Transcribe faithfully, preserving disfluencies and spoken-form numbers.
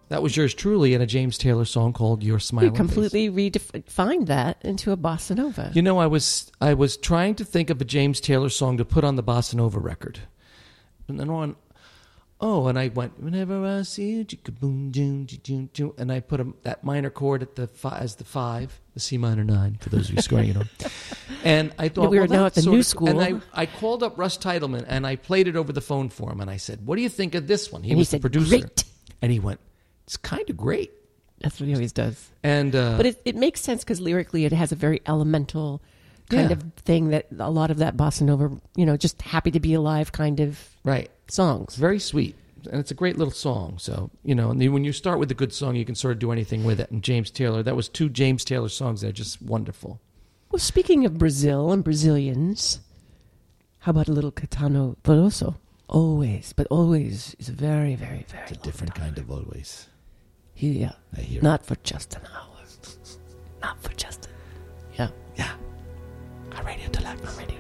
That was yours truly in a James Taylor song called Your Smiling You completely redefined that into a bossa nova. You know, I was I was trying to think of a James Taylor song to put on the bossa nova record. And then on, oh, and I went, whenever I see you, boom, doom, doom, doom, and I put a, that minor chord at the fi- as the five, the C minor nine, for those of you scoring it on. And I thought, no, we well, are now at the new of, school. And I, I called up Russ Titleman, and I played it over the phone for him, and I said, what do you think of this one? He and was he the said, producer. Great. And he went, it's kind of great. That's what he always does. And uh, But it, it makes sense because lyrically it has a very elemental kind Yeah. of thing that a lot of that bossa nova, you know, just happy to be alive kind of right. songs. It's very sweet. And it's a great little song. So, you know, and then when you start with a good song, you can sort of do anything with it. And James Taylor, that was two James Taylor songs that are just wonderful. Well, speaking of Brazil and Brazilians, how about a little Caetano Veloso? Always, but always is a very, very, very It's a different time. kind of always. He, yeah. I hear Not for just an hour. Not for just a... Yeah. Yeah. A radio to life. A radio